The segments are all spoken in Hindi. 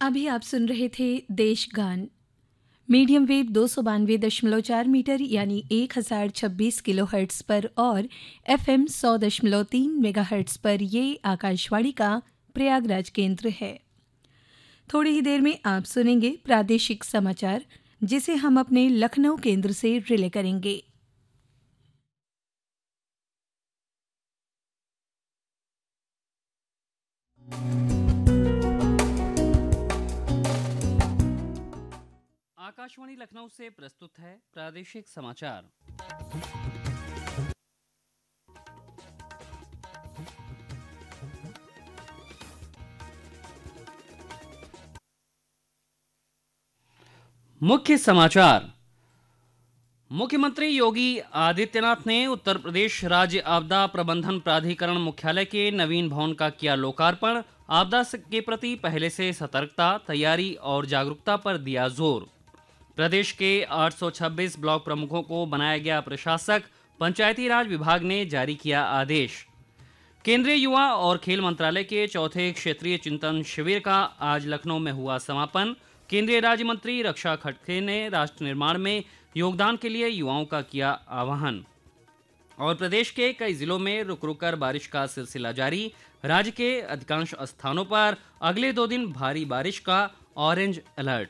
अभी आप सुन रहे थे देश गान। मीडियम वेव 292.4 मीटर यानी 1026 किलोहर्ट्ज़ पर और एफएम 100.3 मेगाहर्ट्ज़ पर ये आकाशवाणी का प्रयागराज केंद्र है। थोड़ी ही देर में आप सुनेंगे प्रादेशिक समाचार, जिसे हम अपने लखनऊ केंद्र से रिले करेंगे। आकाशवाणी लखनऊ से प्रस्तुत है प्रादेशिक समाचार। मुख्य समाचार। मुख्यमंत्री योगी आदित्यनाथ ने उत्तर प्रदेश राज्य आपदा प्रबंधन प्राधिकरण मुख्यालय के नवीन भवन का किया लोकार्पण। आपदा के प्रति पहले से सतर्कता, तैयारी और जागरूकता पर दिया जोर। प्रदेश के 826 ब्लॉक प्रमुखों को बनाया गया प्रशासक। पंचायती राज विभाग ने जारी किया आदेश। केंद्रीय युवा और खेल मंत्रालय के चौथे क्षेत्रीय चिंतन शिविर का आज लखनऊ में हुआ समापन। केंद्रीय राज्य मंत्री रक्षा खड़गे ने राष्ट्र निर्माण में योगदान के लिए युवाओं का किया आह्वान। और प्रदेश के कई जिलों में रुक रुक कर बारिश का सिलसिला जारी। राज्य के अधिकांश स्थानों पर अगले 2 दिन भारी बारिश का ऑरेंज अलर्ट।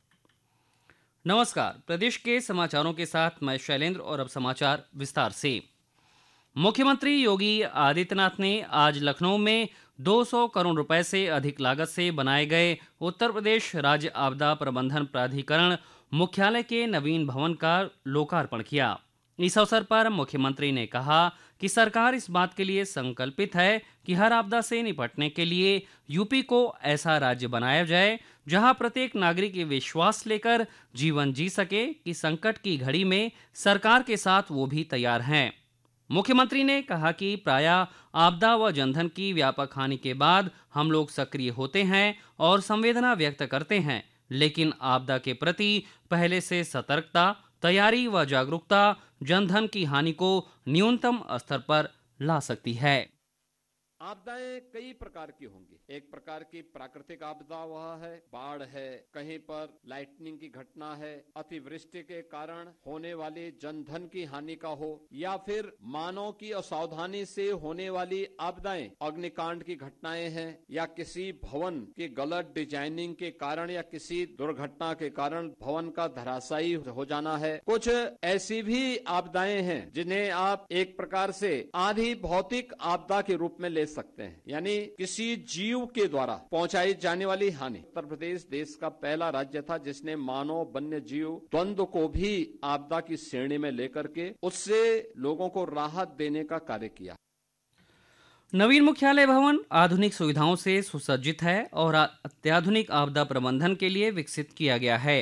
नमस्कार, प्रदेश के समाचारों के साथ मैं शैलेंद्र और अब समाचार विस्तार से। मुख्यमंत्री योगी आदित्यनाथ ने आज लखनऊ में 200 करोड़ रुपए से अधिक लागत से बनाए गए उत्तर प्रदेश राज्य आपदा प्रबंधन प्राधिकरण मुख्यालय के नवीन भवन का लोकार्पण किया। इस अवसर पर मुख्यमंत्री ने कहा कि सरकार इस बात के लिए संकल्पित है कि हर आपदा से निपटने के लिए यूपी को ऐसा राज्य बनाया जाए जहां प्रत्येक नागरिक ये विश्वास लेकर जीवन जी सके कि संकट की घड़ी में सरकार के साथ वो भी तैयार हैं। मुख्यमंत्री ने कहा कि प्रायः आपदा व जनधन की व्यापक हानि के बाद हम लोग सक्रिय होते हैं और संवेदना व्यक्त करते हैं, लेकिन आपदा के प्रति पहले से सतर्कता, तैयारी व जागरूकता जनधन की हानि को न्यूनतम स्तर पर ला सकती है। आपदाएं कई प्रकार की होंगी। एक प्रकार की प्राकृतिक आपदा वह है, बाढ़ है, कहीं पर लाइटनिंग की घटना है, अतिवृष्टि के कारण होने वाली जनधन की हानि का हो, या फिर मानव की असावधानी से होने वाली आपदाएं, अग्निकांड की घटनाएं हैं, या किसी भवन की गलत डिजाइनिंग के कारण या किसी दुर्घटना के कारण भवन का धराशायी हो जाना है। कुछ ऐसी भी आपदाएं हैं जिन्हें आप एक प्रकार से आधी भौतिक आपदा के रूप में ले सकते हैं, यानी किसी जीव के द्वारा पहुंचाई जाने वाली हानि। उत्तर प्रदेश देश का पहला राज्य था जिसने मानव वन्य जीव द्वंद्व को भी आपदा की श्रेणी में लेकर के उससे लोगों को राहत देने का कार्य किया। नवीन मुख्यालय भवन आधुनिक सुविधाओं से सुसज्जित है और अत्याधुनिक आपदा प्रबंधन के लिए विकसित किया गया है।